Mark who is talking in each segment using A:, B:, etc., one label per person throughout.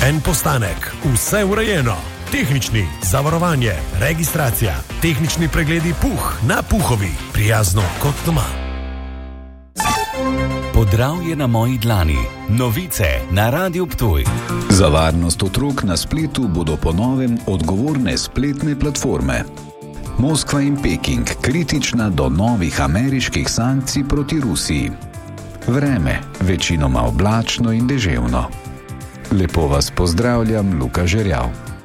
A: noben postanek, vse urejeno. Tehnični, zavarovanje, registracija, tehnični pregledi Puh na Puhovi, prijazno kot doma.
B: Podravje na moji dlani. Novice na Radiu Ptuj.
C: Za varnost otrok na spletu bodo po novem odgovorne spletne platforme. Moskva in Peking kritična do novih ameriških sankcij proti Rusiji. Vreme, večinoma oblačno in deževno. Lepo vas pozdravljam, Luka Žerjav.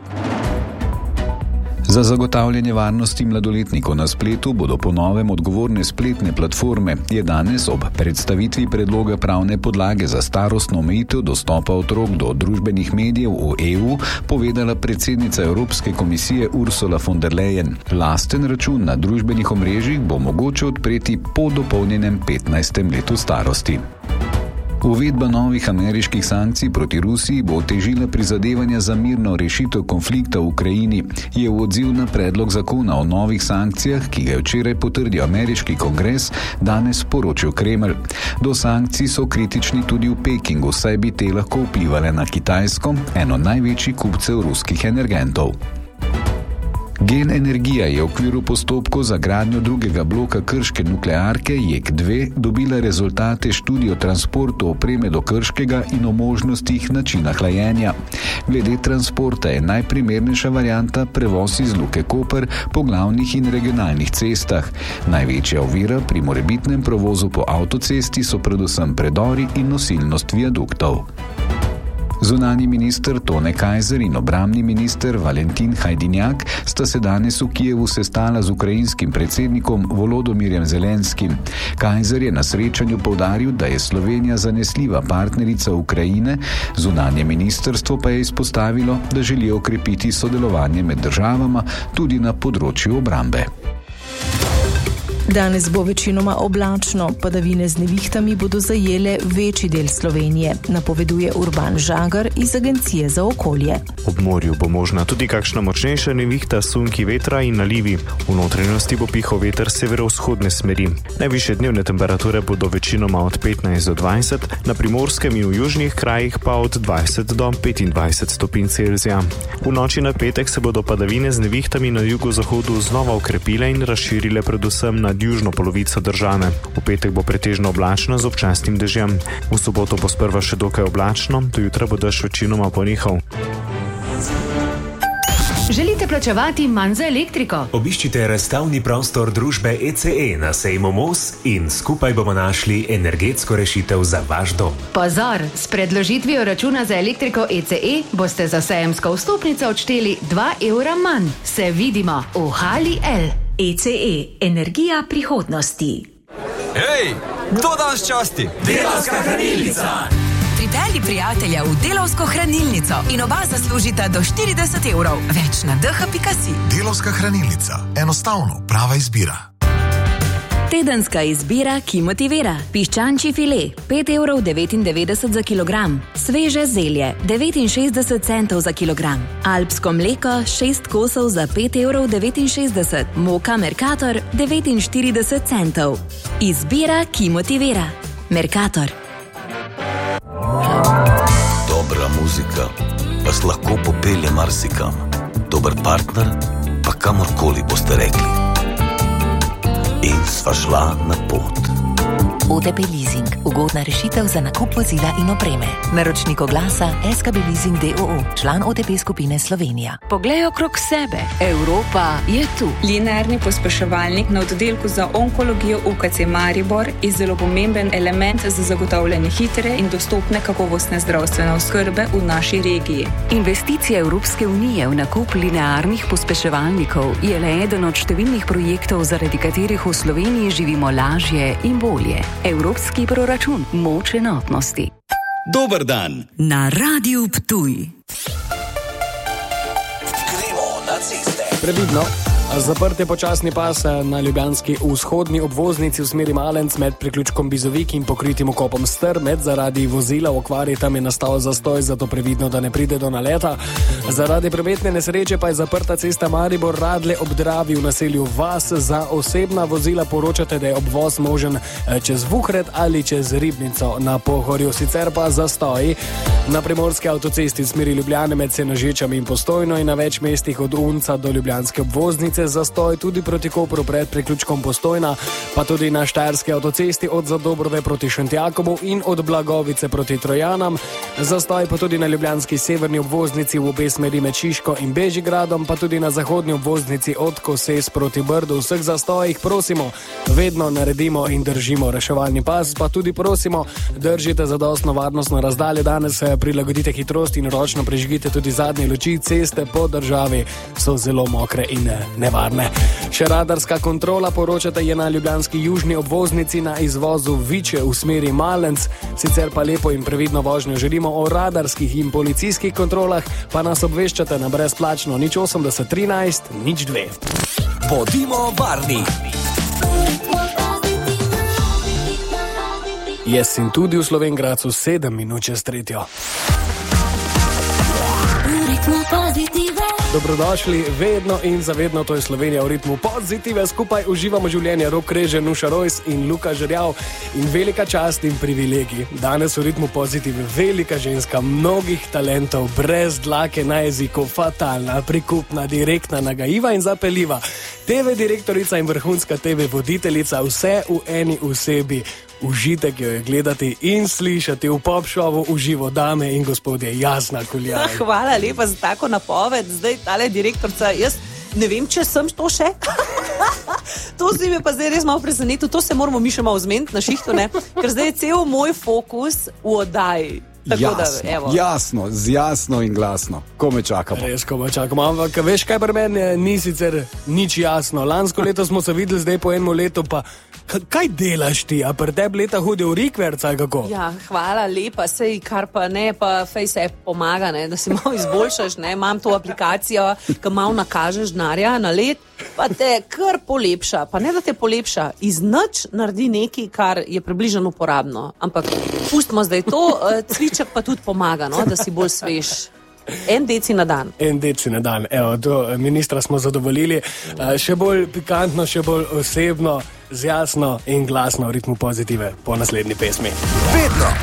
C: Za zagotavljanje varnosti mladoletnikov na spletu bodo po novem odgovorne spletne platforme, je danes ob predstavitvi predloga pravne podlage za starostno omejitev dostopa otrok do družbenih medijev v EU povedala predsednica Evropske komisije Ursula von der Leyen. Lasten račun na družbenih omrežjih bo mogoče odpreti po dopolnjenem 15. letu starosti. Uvedba novih ameriških sankcij proti Rusiji bo otežila prizadevanja za mirno rešitev konflikta v Ukrajini, je v odziv na predlog zakona o novih sankcijah, ki ga je včeraj potrdil ameriški kongres, danes poročil Kremelj. Do sankcij so kritični tudi v Pekingu, saj bi te lahko vplivale na Kitajsko, eno največjih kupcev ruskih energentov. Gen Energija je v okviru postopkov za gradnjo drugega bloka krške nuklearke JEK-2 dobila rezultate študij o transportu opreme do Krškega in o možnostih načina hlajenja. Glede transporta je najprimernejša varianta prevoz iz Luke Koper po glavnih in regionalnih cestah. Največja ovira pri morebitnem prevozu po avtocesti so predvsem predori in nosilnost viaduktov. Zunanji minister Tone Kajzer in obrambni minister Valentin Hajdinjak sta se danes v Kijevu sestala z ukrajinskim predsednikom Volodomirjem Zelenskim. Kajzer je na srečanju poudaril, da je Slovenija zanesljiva partnerica Ukrajine, zunanje ministrstvo pa je izpostavilo, da želijo okrepiti sodelovanje med državama tudi na področju obrambe.
D: Danes bo večinoma oblačno, padavine z nevihtami bodo zajele večji del Slovenije, napoveduje Urban Žagar iz Agencije za okolje.
E: Ob morju bo možna tudi kakšna močnejša nevihta, sunki vetra in nalivi. V notranjosti bo pihal veter severovzhodne smeri. Najvišje dnevne temperature bodo večinoma od 15 do 20, na Primorskem in v južnih krajih pa od 20 do 25 stopinj Celzija. V noči na petek se bodo padavine z nevihtami na jugozahodu znova okrepile in razširile predvsem na južno polovico države. V petek bo pretežno oblačno z občasnim dežjem. V soboto bo sprva še dokaj oblačno, do jutra bo dež večinoma ponehal.
F: Želite plačevati manj za elektriko?
G: Obiščite razstavni prostor družbe ECE na sejmu Mos in skupaj bomo našli energetsko rešitev za vaš dom.
F: Pozor, s predložitvijo računa za elektriko ECE boste za sejemsko vstopnico odšteli 2 evra manj. Se vidimo v Hali L.
H: ECE, energija prihodnosti.
I: Hej, kdo danes časti?
J: Delavska hranilnica! Pripelji prijatelja v Delavsko hranilnico in oba zaslužita do 40 evrov. Več na dh.si.
K: Delavska hranilnica. Enostavno, prava izbira.
H: Tedenska izbira, ki motivira. Piščančji file, 5,99 € za kilogram. Sveže zelje, 69 centov za kilogram. Alpsko mleko, 6 kosov za 5,69 €. Moka Mercator, 49 centov. Izbira, ki motivira. Mercator.
L: Dobra muzika vas lahko popelje marsikam. Dober partner pa kamorkoli boste rekli. In sva šla na pot.
M: OTP Leasing. Ugodna rešitev za nakup vozila in opreme. Naročnik oglasa SKB Leasing d.o.o. Član OTP skupine Slovenija.
N: Poglej okrog sebe. Evropa je tu. Linearni pospeševalnik na oddelku za onkologijo UKC Maribor je zelo pomemben element za zagotavljanje hitre in dostopne kakovostne zdravstvene oskrbe v naši regiji.
O: Investicija Evropske unije v nakup linearnih pospeševalnikov je le eden od številnih projektov, zaradi katerih v Sloveniji živimo lažje in bolje. Evropski proračun, moč enotnosti.
B: Dober dan.
O: Na Radiu Ptuj.
B: Gremo na ceste.
P: Previdno. Zaprt je počasni pas na ljubljanski vzhodni obvoznici v smeri Malenc med priključkom Bizovik in pokritim okopom Strmed. Zaradi vozila v okvari tam je nastal zastoj, zato previdno, da ne pride do naleta. Zaradi prometne nesreče pa je zaprta cesta Maribor-Radlje ob Dravi v naselju Vas. Za osebna vozila poročate, da je obvoz možen čez Vuhred ali čez Ribnico na Pohorju. Sicer pa zastoji na primorski avtocesti v smeri Ljubljane med Senožečami in Postojno in na več mestih od Unca do ljubljanske obvoznice. Zastoj tudi proti Kopru pred priključkom Postojna, pa tudi na štajerski avtocesti od Zadobrove proti Šentjakobu in od Blagovice proti Trojanam. Zastoj pa tudi na ljubljanski severni obvoznici v obe smeri med Šiško in Bežigradom, pa tudi na zahodni obvoznici od Koses proti Brdu. Vseh zastojih prosimo, vedno naredimo in držimo reševalni pas, pa tudi prosimo, držite zadostno varnostno razdaljo. Danes prilagodite hitrost in ročno prežgite tudi zadnje luči. Ceste po državi so zelo mokre in nevarne. Še radarska kontrola, poročate, je na ljubljanski južni obvoznici na izvozu Viče v smeri Malenc. Sicer pa lepo in previdno vožnjo želimo. O radarskih in policijskih kontrolah pa nas obveščate na brezplačno 080 13 02.
B: Bodimo varni.
P: Jaz in tudi v Slovenjgradcu 7 minut čez 3. Dobrodošli vedno in zavedno, to je Slovenija v ritmu pozitive. Skupaj uživamo življenje. Rok Kreže, Nuša Rojs in Luka Žerjav. In velika čast in privilegij. Danes v ritmu pozitive velika ženska, mnogih talentov, brez dlake na jeziku, fatalna, prikupna, direktna, nagajiva in zapeljiva. TV direktorica in vrhunska TV voditeljica, vse v eni osebi. Užitek jo je gledati in slišati v Pop šovu v živo, dame in gospodje, Jasna Kuljaj.
Q: Hvala lepa za tako napoved. Zdaj tale direktorica, jaz ne vem, če sem to še. To si mi pa zdaj res malo presenetil. To se moramo mi še malo zmeniti na šihtu, ne? Ker zdaj je cel moj fokus v oddaji.
R: Jasno, z jasno in glasno. Ko me čakamo.
P: Res, ko me čakamo. Ampak veš, kaj pri meni ni sicer nič jasno. Lansko leto smo se videli, zdaj po enem letu pa kaj delaš ti? A pri tebi leta hodi v rikverc ali kako?
Q: Ja, hvala lepa, sej kar pa ne, pa Face app pomaga, ne, da si malo izboljšaš, ne. Imam to aplikacijo, ki malo nakažeš denarja na let, pa te kar polepša. Pa ne, da te polepša, iz nič naredi nekaj, kar je približno uporabno. Ampak pustimo zdaj to, cviček pa tudi pomaga, no, da si bolj svež. 1 deci na dan.
P: 1 deci na dan. Evo, to ministra smo zadovoljili. Še bolj pikantno, še bolj osebno, z jasno in glasno v ritmu pozitive po naslednji pesmi.
K: Vedno